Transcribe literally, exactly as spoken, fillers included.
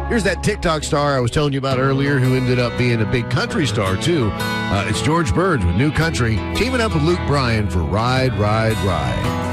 Here's that TikTok star I was telling you about earlier who ended up being a big country star, too. Uh, it's George Burns with New Country, teaming up with Luke Bryan for Ride, Ride, Ride.